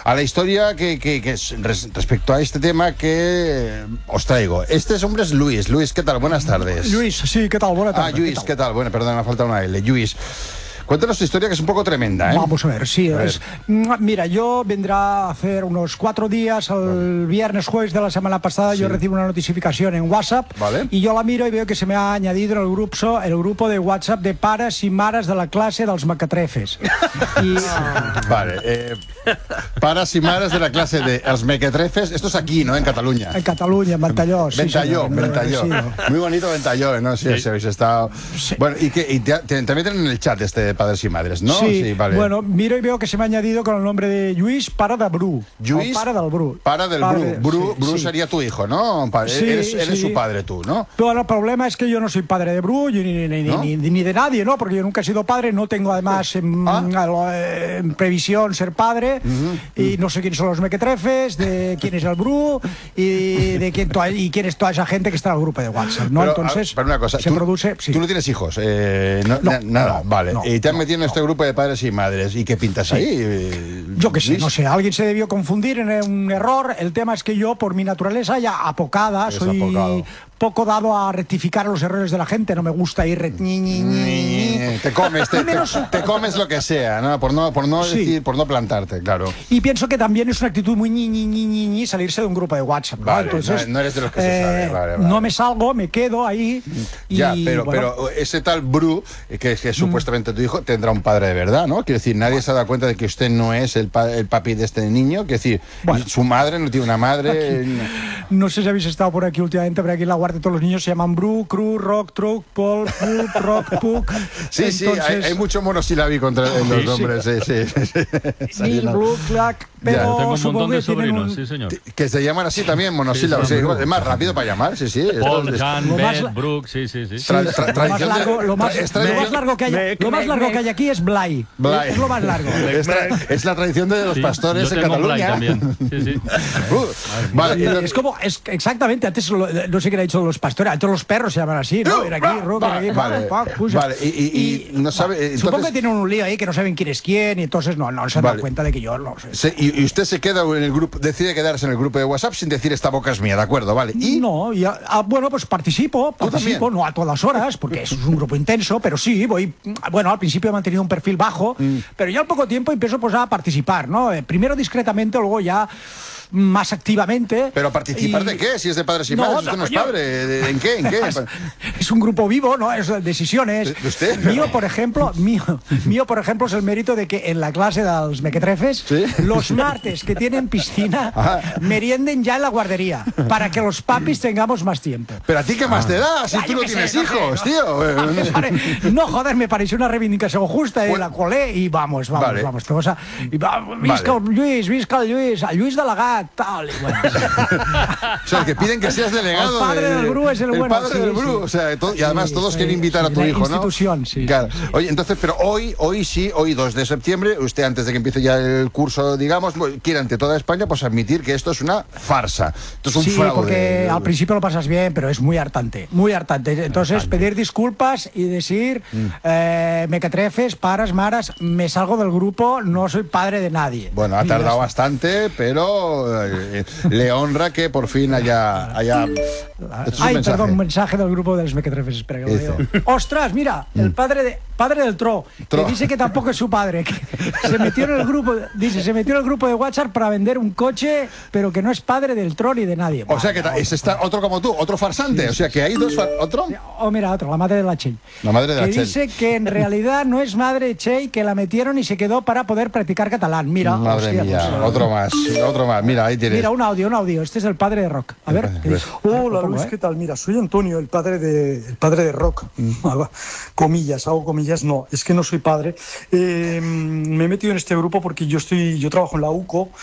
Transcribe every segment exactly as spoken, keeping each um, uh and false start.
a la historia que, que, que es res, respecto a este tema que os traigo. Este hombre es Luis. Luis, ¿qué tal? Buenas tardes. Luis, sí, ¿qué tal? Buenas tardes. Ah, Luis, ¿qué tal? ¿qué tal? Bueno, perdón, me ha faltado una L. Luis. Cuéntanos tu historia, que es un poco tremenda, ¿eh? Vamos a ver, sí. A Es, ver. Mira, yo vendrá a hacer unos cuatro días, el vale. viernes, jueves de la semana pasada, sí. Yo recibo una notificación en WhatsApp, vale. Y yo la miro y veo que se me ha añadido en el grupo, el grupo de WhatsApp de pares y mares de la clase dels mequetrefes. Y... Vale, eh, pares y mares de la clase de els mequetrefes. Esto es aquí, ¿no? En Cataluña. En Cataluña, en Ventalló. Sí, Ventalló, sí, Ventalló. Sí, muy bonito Ventalló, ¿no? Sí, sí. Si habéis estado... Sí. Bueno, y que y te, te, te meten en el chat este de padres y madres, ¿no? Sí, sí, vale. Bueno, miro y veo que se me ha añadido con el nombre de Lluís, pare de Bru. Lluís, pare del Bru. Pare del Pare Bru. de, Bru, sí, Bru sí. sería tu hijo, ¿no? Sí, eres eres sí. su padre tú, ¿no? Pero el problema es que yo no soy padre de Bru, ni, ni, ni, ¿no? ni, ni de nadie, ¿no? Porque yo nunca he sido padre, no tengo además en, ¿Ah? en previsión ser padre, uh-huh. Y no sé quiénes son los mequetrefes, de quién es el Bru y de quién, toda, y quién es toda esa gente que está en el grupo de WhatsApp, ¿no? Pero, Entonces, pero una cosa, se tú, produce... Sí. Tú no tienes hijos, eh, no, no, na, nada, no, vale. No, y te han no, metido en no. este grupo de padres y madres. ¿Y qué pintas sí. ahí? Yo qué sé, no sé, alguien se debió confundir en un error. El tema es que yo, por mi naturaleza ya apocada, Eres soy apocado. poco dado a rectificar los errores de la gente. No me gusta ir... Re... Ñi, ñi, ñi. Te comes, te, te, te comes lo que sea, ¿no? Por no, por no sí. decir, por no plantarte, claro. Y pienso que también es una actitud muy ñi, ñi, ñi, ñi, ñi salirse de un grupo de WhatsApp, ¿no? Vale, Entonces, no, no eres de los que se sabe, vale, vale. No me salgo, me quedo ahí. Y, ya, pero, bueno. pero ese tal Bru, que, que es supuestamente tu hijo, tendrá un padre de verdad, ¿no? Quiero decir, nadie se ha dado cuenta de que usted no es el, pa, el papi de este niño. Quiero decir, bueno, su madre no tiene una madre. Aquí, no sé si habéis estado por aquí últimamente, pero aquí en La Guardia todos los niños se llaman Bru, Cru, Rock, Truc, Paul, Pup, Rock, Puc. Sí, Entonces, sí, hay, hay mucho monosílabico entre en los nombres, sí, sí. sí. Mil, Bru, Clac, pero tengo un montón de sobrinos, un... sí, señor. Que se llaman así también, monosílabos. Sí, sí, sí, es más rápido para llamar, sí, sí. Paul, es, Jan, Ben, Brooke, sí, sí, sí. Tra, tra, tra, lo, más largo, lo, más, tra, lo más largo que hay, me, lo más largo me, que hay aquí es Blay. Blay. Es lo más largo. Es, tra, es la tradición de los sí, pastores en Cataluña. También. Sí, sí. uh, vale, sí, es como, es exactamente, antes lo, no sé qué le ha dicho los pastores, antes los perros se llaman así, ¿no? Ven aquí, Ro, ven aquí, vale, pa, pa, puja. Vale, y, y, y no sabe. Entonces, supongo que tienen un lío ahí que no saben quién es quién y entonces no, no se han vale. dado cuenta de que yo no sé. Se, y, y usted se queda en el grupo, decide quedarse en el grupo de WhatsApp sin decir esta boca es mía, ¿de acuerdo? Vale. ¿Y? No, y a, a, bueno, pues participo, participo, no a todas horas, porque es un grupo intenso, pero sí, voy, bueno, al principio he mantenido un perfil bajo, mm. pero ya al poco tiempo empiezo pues a participar, ¿no? Eh, primero discretamente, luego ya más activamente. ¿Pero participar y... de qué? Si es de padres y no, madres, usted no, no es padre. ¿En qué? ¿En qué? Es un grupo vivo, ¿no? Es decisiones. ¿De usted? Mío, por ejemplo, mío, mío, por ejemplo, es el mérito de que en la clase dels mequetrefes, ¿sí? Los martes que tienen piscina, Ajá. merienden ya en la guardería, para que los papis tengamos más tiempo. ¿Pero a ti qué más ah. te da? Si ah, tú no tienes sé, hijos, no, tío. Pare... No, joder, me pareció una reivindicación justa y bueno. La colé y vamos, vamos, vale. vamos. Todos a... y va, visca vale. el Lluís, visca el Lluís, el Lluís de la Gat, tal. Y bueno, o sea, que piden que seas delegado. El padre de, del Bru es el, el bueno. padre sí, del Bru, sí. o sea, todo, y además sí, todos sí, quieren invitar sí, a tu hijo, institución, ¿no? Institución, sí. Claro. Oye, entonces, pero hoy, hoy sí, hoy dos de septiembre, usted antes de que empiece ya el curso, digamos, quiere ante toda España, pues admitir que esto es una farsa. Esto es un sí, fraude. Porque al principio lo pasas bien, pero es muy hartante, muy hartante. Entonces, hartante. Pedir disculpas y decir, mm. eh, mequetrefes, paras, maras, me salgo del grupo, no soy padre de nadie. Bueno, ha tardado bastante, pero eh, le honra que por fin haya... haya... Ay, un perdón, un mensaje del grupo de los mequetrefes, espera que lo leo. Ostras, mira, el padre de padre del Tro, Tro, que dice que tampoco es su padre, que se metió en el grupo, dice, se metió en el grupo de WhatsApp para vender un coche, pero que no es padre del Tro ni de nadie. O sea que es está otro como tú, otro farsante, sí, o sea que hay dos far... ¿Otro? O oh, mira, otro, la madre de la Chey. La madre de la que Chey. dice que en realidad no es madre de Chey, que la metieron y se quedó para poder practicar catalán. Mira, madre hostia, mía, pues, otro más, otro más, mira, ahí tienes. Mira, un audio, un audio, este es el padre de Rock. A ver, ¿qué dice? Hola Luis, ¿eh? ¿Qué tal? Mira, soy Antonio, el padre de, el padre de Rock. Mm. Comillas, hago comillas, no, es que no soy padre. Eh, me he metido en este grupo porque yo estoy, yo trabajo en la U C O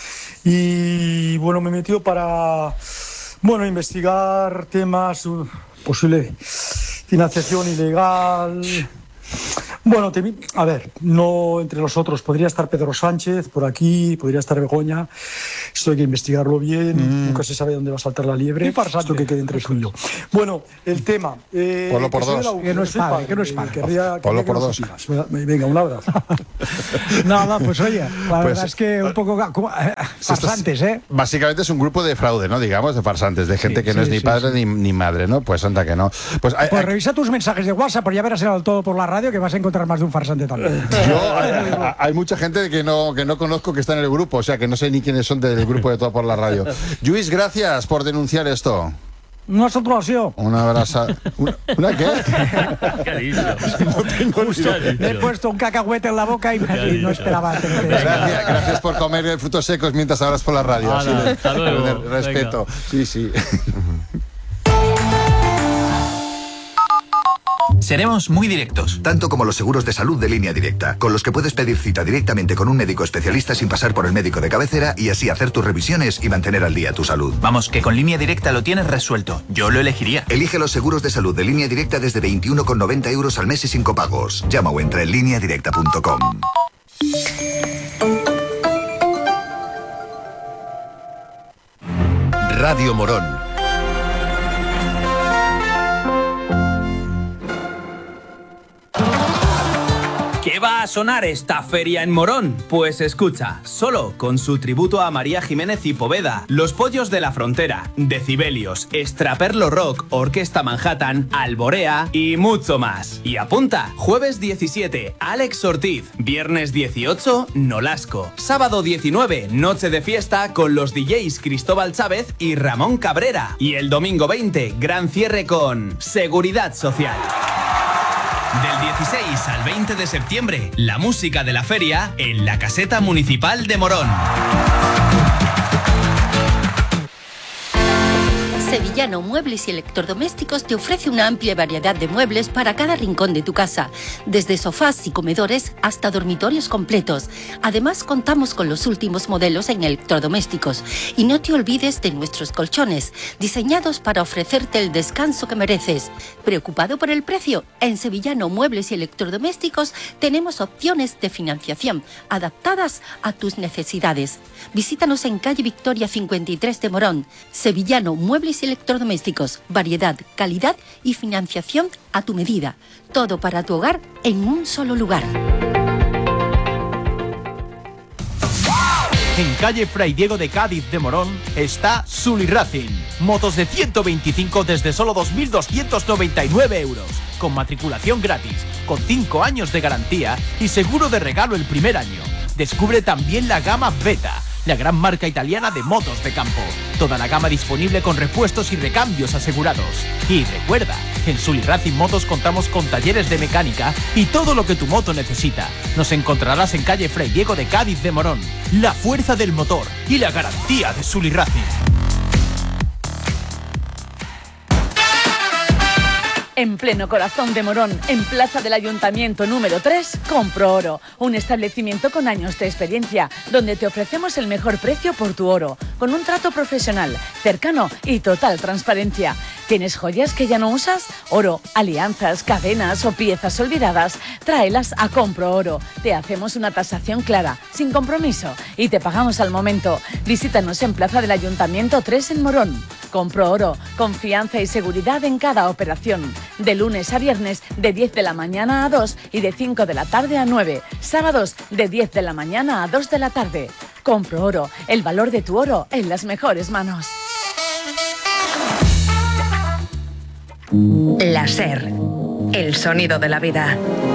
y bueno, me he metido para, bueno, investigar temas, uh, posible financiación ilegal. Bueno, te, a ver, no entre los otros. Podría estar Pedro Sánchez por aquí, podría estar Begoña. Esto hay que investigarlo bien. Mm. Nunca se sabe dónde va a saltar la liebre. Esto que quede entre tú y yo. Bueno, el tema. Eh, Ponlo por dos. Que no es padre, que no es padre. Querría, Ponlo querría por dos. Venga, un abrazo. Nada, pues oye, la pues, verdad es que un poco farsantes, ¿eh? Básicamente es un grupo de fraude, ¿no? Digamos, de farsantes, de gente sí, que sí, no es ni sí, padre sí. Ni, ni madre, ¿no? Pues anda que no. Pues, Pues hay, revisa tus mensajes de WhatsApp, por ya verás el todo por la radio, que vas a encontrar más de un farsante también. Yo, hay, hay mucha gente que no, que no conozco que está en el grupo, o sea, que no sé ni quiénes son del grupo de Todo por la Radio. Luis, gracias por denunciar esto. Nosotros ha sido. Un abrazo. ¿Una, ¿Una qué? ¿Qué ha dicho? No tengo ni ¿Qué ha idea. dicho? Me he puesto un cacahuete en la boca y, y no esperaba tener que decir. Gracias, gracias por comer frutos secos mientras hablas por la radio. Hala, Así de- hasta luego. de respeto. Sí, sí. Seremos muy directos. Tanto como los seguros de salud de Línea Directa, con los que puedes pedir cita directamente con un médico especialista sin pasar por el médico de cabecera y así hacer tus revisiones y mantener al día tu salud. Vamos, que con Línea Directa lo tienes resuelto. Yo lo elegiría. Elige los seguros de salud de Línea Directa desde veintiuno con noventa euros al mes y sin copagos. Llama o entra en línea directa punto com. Radio Morón. ¿Qué va a sonar esta feria en Morón? Pues escucha, solo con su tributo a María Jiménez y Poveda, Los Pollos de la Frontera, Decibelios, Extraperlo Rock, Orquesta Manhattan, Alborea y mucho más. Y apunta, jueves diecisiete, Alex Ortiz, viernes dieciocho, Nolasco, sábado diecinueve, noche de fiesta con los D Js Cristóbal Chávez y Ramón Cabrera. Y el domingo veinte, gran cierre con Seguridad Social. Del dieciséis al veinte de septiembre, la música de la feria en la Caseta Municipal de Morón. Sevillano Muebles y Electrodomésticos te ofrece una amplia variedad de muebles para cada rincón de tu casa, desde sofás y comedores hasta dormitorios completos. Además, contamos con los últimos modelos en electrodomésticos. Y no te olvides de nuestros colchones, diseñados para ofrecerte el descanso que mereces. ¿Preocupado por el precio? En Sevillano Muebles y Electrodomésticos tenemos opciones de financiación adaptadas a tus necesidades. Visítanos en calle Victoria cincuenta y tres de Morón. Sevillano Muebles y Electrodomésticos, variedad, calidad y financiación a tu medida. Todo para tu hogar en un solo lugar. En calle Fray Diego de Cádiz de Morón está Sully Racing. Motos de ciento veinticinco desde solo dos mil doscientos noventa y nueve euros. Con matriculación gratis, con cinco años de garantía y seguro de regalo el primer año. Descubre también la gama Beta, la gran marca italiana de motos de campo. Toda la gama disponible con repuestos y recambios asegurados. Y recuerda, en Sully Racing Motos contamos con talleres de mecánica y todo lo que tu moto necesita. Nos encontrarás en calle Fray Diego de Cádiz de Morón. La fuerza del motor y la garantía de Sully Racing. En pleno corazón de Morón, en Plaza del Ayuntamiento número tres, Compro Oro, un establecimiento con años de experiencia, donde te ofrecemos el mejor precio por tu oro, con un trato profesional, cercano y total transparencia. ¿Tienes joyas que ya no usas? Oro, alianzas, cadenas o piezas olvidadas, tráelas a Compro Oro. Te hacemos una tasación clara, sin compromiso, y te pagamos al momento. Visítanos en Plaza del Ayuntamiento tres en Morón. Compro Oro, confianza y seguridad en cada operación. De lunes a viernes, de diez de la mañana a dos y de cinco de la tarde a nueve. Sábados, de diez de la mañana a dos de la tarde. Compro Oro, el valor de tu oro en las mejores manos. La SER, el sonido de la vida.